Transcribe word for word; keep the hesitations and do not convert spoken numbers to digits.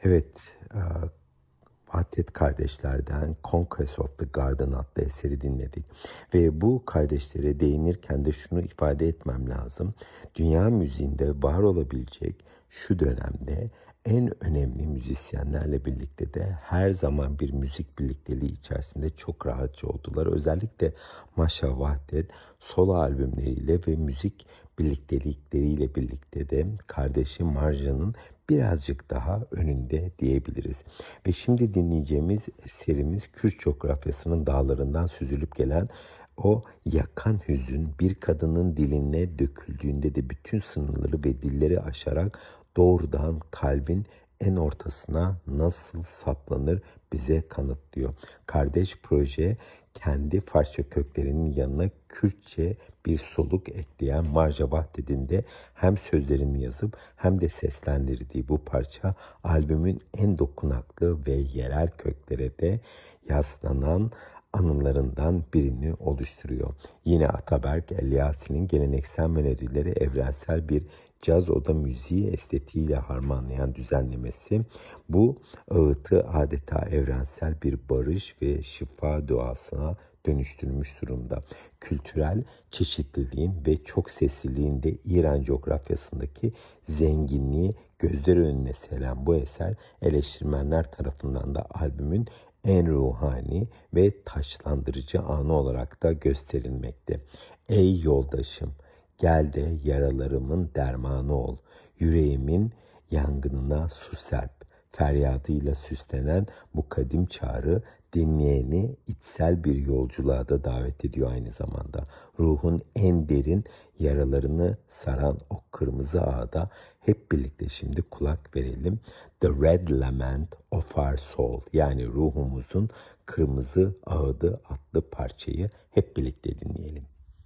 Evet, eee, Vahdet kardeşlerden Conquest of the Garden adlı eseri dinledik. Ve bu kardeşlere değinirken de şunu ifade etmem lazım. Dünya müziğinde var olabilecek şu dönemde en önemli müzisyenlerle birlikte de her zaman bir müzik birlikteliği içerisinde çok rahatça oldular. Özellikle Maşa Vahdet solo albümleriyle ve müzik birliktelikleriyle birlikte de kardeşi Marja'nın birazcık daha önünde diyebiliriz. Ve şimdi dinleyeceğimiz eserimiz Kürt coğrafyasının dağlarından süzülüp gelen o yakan hüzün bir kadının diline döküldüğünde de bütün sınırları ve dilleri aşarak doğrudan kalbin en ortasına nasıl saplanır bize kanıtlıyor. Kardeş proje kendi Farsça köklerinin yanına Kürtçe bir soluk ekleyen Marja Vahdet'in de hem sözlerini yazıp hem de seslendirdiği bu parça albümün en dokunaklı ve yerel köklere de yaslanan anılarından birini oluşturuyor. Yine Ataberk Elyasi'nin geleneksel melodileri evrensel bir caz oda müziği estetiğiyle harmanlayan düzenlemesi bu ağıtı adeta evrensel bir barış ve şifa duasına dönüştürmüş durumda. Kültürel çeşitliliğin ve çok sesliliğin de İran coğrafyasındaki zenginliği gözler önüne seren bu eser eleştirmenler tarafından da albümün en ruhani ve taşlandırıcı anı olarak da gösterilmekte. Ey yoldaşım, gel de yaralarımın dermanı ol. Yüreğimin yangınına su serp. Feryadıyla süslenen bu kadim çağrı dinleyeni içsel bir yolculuğa da davet ediyor aynı zamanda. Ruhun en derin yaralarını saran o kırmızı ağda hep birlikte şimdi kulak verelim. The Red Lament of Our Soul, yani ruhumuzun kırmızı ağıdı adlı parçayı hep birlikte dinleyelim.